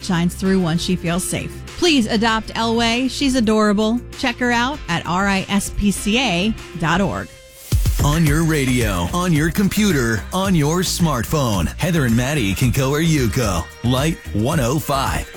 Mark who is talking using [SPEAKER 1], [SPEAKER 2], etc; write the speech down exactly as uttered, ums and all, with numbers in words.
[SPEAKER 1] shines through once she feels safe. Please adopt Elway. She's adorable. Check her out at R I S P C A dot org.
[SPEAKER 2] On your radio, on your computer, on your smartphone, Heather and Maddie can go where you go. Light one oh five.